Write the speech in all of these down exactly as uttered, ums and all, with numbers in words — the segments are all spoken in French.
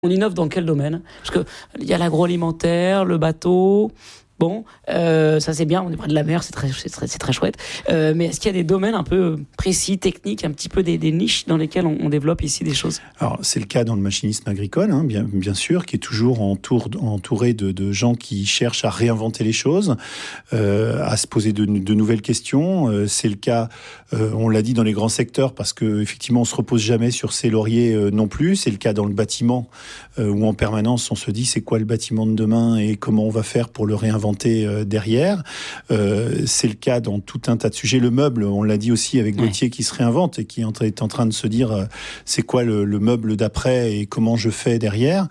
On innove dans quel domaine ? Parce qu'il y a l'agroalimentaire, le bateau... Bon, euh, ça c'est bien, on est près de la mer, c'est très, c'est très, c'est très chouette. Euh, mais est-ce qu'il y a des domaines un peu précis, techniques, un petit peu des, des niches dans lesquelles on, on développe ici des choses ? Alors c'est le cas dans le machinisme agricole, hein, bien, bien sûr, qui est toujours entour, entouré de, de gens qui cherchent à réinventer les choses, euh, à se poser de, de nouvelles questions. Euh, c'est le cas, euh, on l'a dit, dans les grands secteurs, parce que effectivement on se repose jamais sur ses lauriers euh, non plus. C'est le cas dans le bâtiment, euh, où en permanence on se dit c'est quoi le bâtiment de demain et comment on va faire pour le réinventer derrière. Euh, c'est le cas dans tout un tas de sujets. Le meuble, on l'a dit aussi avec Gauthier, ouais. qui se réinvente et qui est en train de se dire euh, c'est quoi le, le meuble d'après et comment je fais derrière.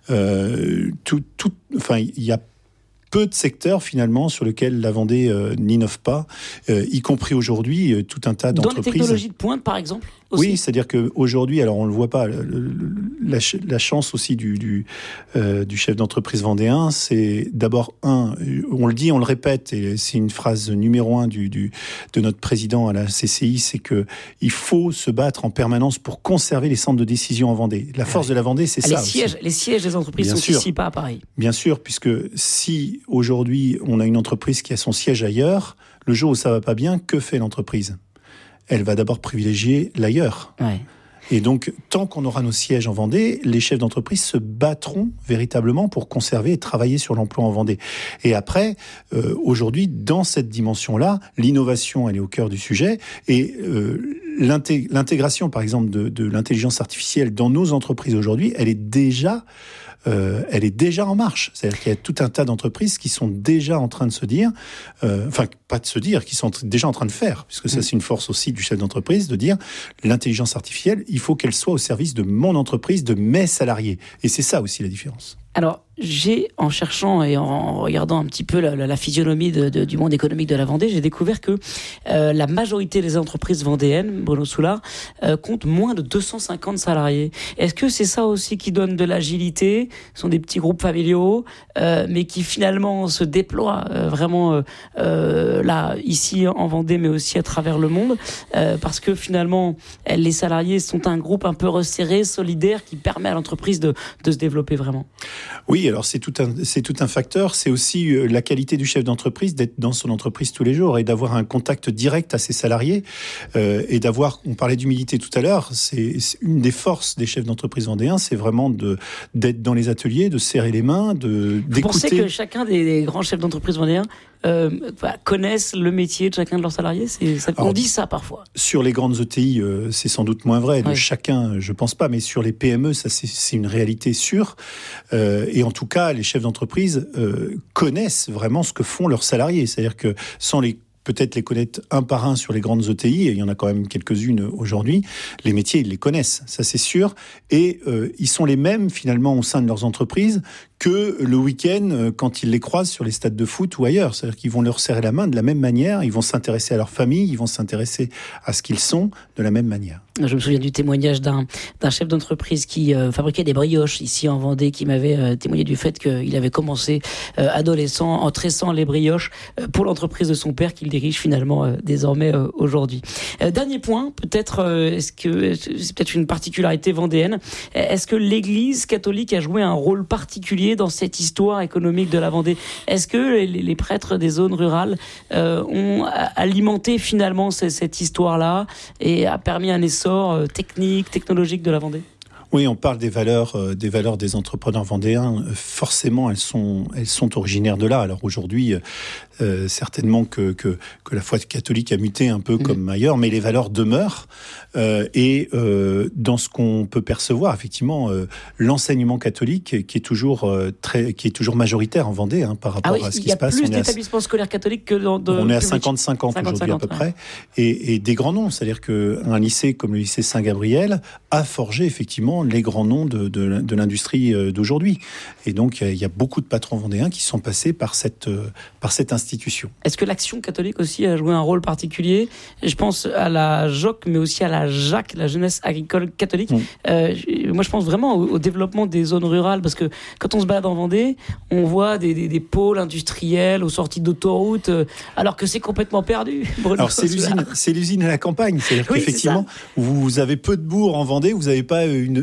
Euh, tout, tout, enfin, il y a peu de secteurs finalement sur lesquels la Vendée euh, n'innove pas, euh, y compris aujourd'hui euh, tout un tas d'entreprises. Dans les technologies de pointe, par exemple aussi. Oui, c'est-à-dire qu'aujourd'hui, alors on le voit pas, le, le, la, la chance aussi du, du, euh, du chef d'entreprise vendéen, c'est d'abord un, on le dit, on le répète, et c'est une phrase numéro un du, du, de notre président à la C C I, c'est que il faut se battre en permanence pour conserver les centres de décision en Vendée. La force ouais. de la Vendée, c'est les ça. Sièges, aussi. Les sièges des entreprises Bien sont sûr. Ici, pas à Paris. Bien sûr, puisque si aujourd'hui on a une entreprise qui a son siège ailleurs, le jour où ça va pas bien, que fait l'entreprise ? Elle va d'abord privilégier l'ailleurs. Ouais. Et donc, tant qu'on aura nos sièges en Vendée, les chefs d'entreprise se battront véritablement pour conserver et travailler sur l'emploi en Vendée. Et après, euh, aujourd'hui, dans cette dimension-là, l'innovation, elle est au cœur du sujet. Et euh, l'inté- l'intégration, par exemple, de, de l'intelligence artificielle dans nos entreprises aujourd'hui, elle est déjà... Euh, elle est déjà en marche. C'est-à-dire qu'il y a tout un tas d'entreprises qui sont déjà en train de se dire, euh, enfin, pas de se dire, qui sont déjà en train de faire, puisque ça, c'est une force aussi du chef d'entreprise, de dire, l'intelligence artificielle, il faut qu'elle soit au service de mon entreprise, de mes salariés. Et c'est ça aussi la différence. Alors, j'ai, en cherchant et en regardant un petit peu la, la, la physionomie de, de, du monde économique de la Vendée, j'ai découvert que euh, la majorité des entreprises vendéennes, Bruno Soulard, euh, comptent moins de deux cent cinquante salariés. Est-ce que c'est ça aussi qui donne de l'agilité ? Ce sont des petits groupes familiaux, euh, mais qui finalement se déploient euh, vraiment euh, euh, là, ici en Vendée, mais aussi à travers le monde, euh, parce que finalement, les salariés sont un groupe un peu resserré, solidaire, qui permet à l'entreprise de, de se développer vraiment. Oui, alors c'est tout un, c'est tout un facteur. C'est aussi la qualité du chef d'entreprise d'être dans son entreprise tous les jours et d'avoir un contact direct à ses salariés euh, et d'avoir, on parlait d'humilité tout à l'heure, c'est, c'est une des forces des chefs d'entreprise vendéens, c'est vraiment de, d'être dans les ateliers, de serrer les mains, de, d'écouter. Vous pensez que chacun des, des grands chefs d'entreprise vendéens Euh, bah, connaissent le métier de chacun de leurs salariés, c'est, ça, on Alors, dit ça parfois. Sur les grandes E T I, euh, c'est sans doute moins vrai. De ouais. chacun, je pense pas, mais sur les P M E, ça c'est, c'est une réalité sûre. Euh, et en tout cas, les chefs d'entreprise euh, connaissent vraiment ce que font leurs salariés. C'est-à-dire que sans les peut-être les connaître un par un sur les grandes E T I, et il y en a quand même quelques-unes aujourd'hui, les métiers, ils les connaissent, ça c'est sûr, et euh, ils sont les mêmes finalement au sein de leurs entreprises que le week-end quand ils les croisent sur les stades de foot ou ailleurs. C'est-à-dire qu'ils vont leur serrer la main de la même manière, ils vont s'intéresser à leur famille, ils vont s'intéresser à ce qu'ils sont de la même manière. Je me souviens du témoignage d'un, d'un chef d'entreprise qui euh, fabriquait des brioches ici en Vendée, qui m'avait euh, témoigné du fait qu'il avait commencé euh, adolescent en tressant les brioches euh, pour l'entreprise de son père qu'il dirige finalement euh, désormais euh, aujourd'hui. Euh, dernier point, peut-être, euh, est-ce que c'est peut-être une particularité vendéenne, est-ce que l'Église catholique a joué un rôle particulier dans cette histoire économique de la Vendée ? Est-ce que les, les prêtres des zones rurales euh, ont alimenté finalement cette, cette histoire-là et a permis un essor technique, technologique de la Vendée ? Oui, on parle des valeurs, euh, des valeurs des entrepreneurs vendéens. Forcément, elles sont, elles sont originaires de là. Alors aujourd'hui, euh, certainement que, que que la foi catholique a muté un peu mmh. comme ailleurs, mais les valeurs demeurent. Euh, et euh, dans ce qu'on peut percevoir, effectivement, euh, l'enseignement catholique qui est toujours euh, très, qui est toujours majoritaire en Vendée hein, par rapport ah oui, à ce qui se passe. Il y a plus d'établissements à... scolaires catholiques que dans. De on est à public. cinquante cinquante aujourd'hui à peu ouais. près, et, et des grands noms. C'est-à-dire qu'un lycée comme le lycée Saint-Gabriel a forgé effectivement les grands noms de, de, de l'industrie d'aujourd'hui. Et donc, il y a beaucoup de patrons vendéens qui sont passés par cette, par cette institution. Est-ce que l'Action catholique aussi a joué un rôle particulier ? Je pense à la J O C, mais aussi à la J A C, la Jeunesse agricole catholique. Mmh. Euh, moi, je pense vraiment au, au développement des zones rurales, parce que quand on se balade en Vendée, on voit des, des, des pôles industriels aux sorties d'autoroutes, euh, alors que c'est complètement perdu. Bruno, alors, c'est l'usine, c'est l'usine à la campagne. C'est-à-dire oui, qu'effectivement, c'est vous avez peu de bourgs en Vendée, vous n'avez pas une,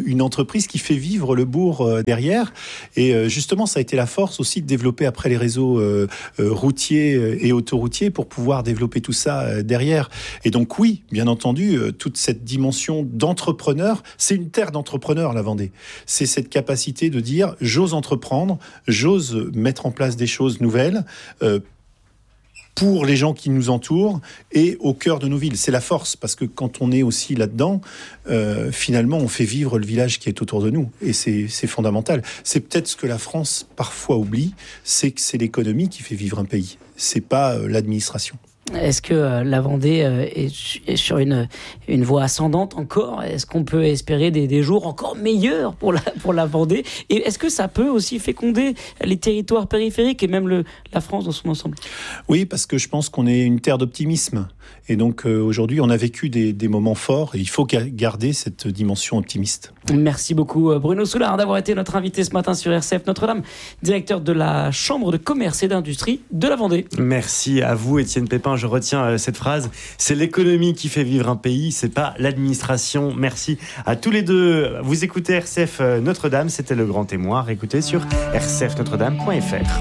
une entreprise qui fait vivre le bourg euh, derrière. Et euh, justement, ça a été la force aussi de développer après les réseaux euh, euh, routiers et autoroutiers pour pouvoir développer tout ça euh, derrière. Et donc oui, bien entendu, euh, toute cette dimension d'entrepreneur, c'est une terre d'entrepreneurs, la Vendée. C'est cette capacité de dire, j'ose entreprendre, j'ose mettre en place des choses nouvelles, euh, pour les gens qui nous entourent et au cœur de nos villes. C'est la force, parce que quand on est aussi là-dedans, euh, finalement, on fait vivre le village qui est autour de nous. Et c'est, c'est fondamental. C'est peut-être ce que la France, parfois, oublie, c'est que c'est l'économie qui fait vivre un pays. C'est pas euh, l'administration. Est-ce que euh, la Vendée euh, est, est sur une, une voie ascendante encore ? Est-ce qu'on peut espérer des, des jours encore meilleurs pour la, pour la Vendée ? Et est-ce que ça peut aussi féconder les territoires périphériques et même le, la France dans son ensemble ? Oui, parce que je pense qu'on est une terre d'optimisme. Et donc euh, aujourd'hui, on a vécu des, des moments forts et il faut garder cette dimension optimiste. Merci beaucoup Bruno Soulard d'avoir été notre invité ce matin sur R C F Notre-Dame, directeur de la Chambre de commerce et d'industrie de la Vendée. Merci à vous Étienne Pépin. Je retiens cette phrase, c'est l'économie qui fait vivre un pays, c'est pas l'administration. Merci à tous les deux. Vous écoutez R C F Notre-Dame, c'était le grand témoin. Écoutez sur r c f notre dame point f r.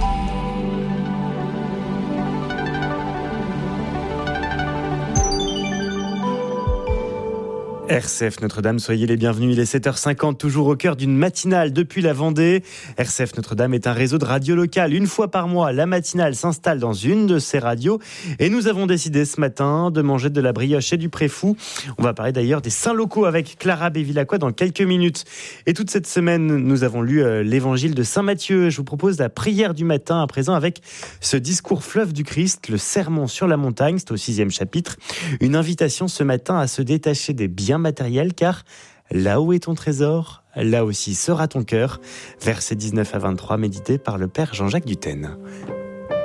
R C F Notre-Dame, soyez les bienvenus, il est sept heures cinquante, toujours au cœur d'une matinale depuis la Vendée. R C F Notre-Dame est un réseau de radio locales. Une fois par mois, la matinale s'installe dans une de ces radios et nous avons décidé ce matin de manger de la brioche et du préfou. On va parler d'ailleurs des saints locaux avec Clara Bevilacqua dans quelques minutes. Et toute cette semaine, nous avons lu l'évangile de Saint Matthieu. Je vous propose la prière du matin à présent avec ce discours fleuve du Christ, le sermon sur la montagne, c'est au sixième chapitre. Une invitation ce matin à se détacher des biens matériel, car là où est ton trésor, là aussi sera ton cœur. Versets dix-neuf à vingt-trois, médité par le Père Jean-Jacques Dutène.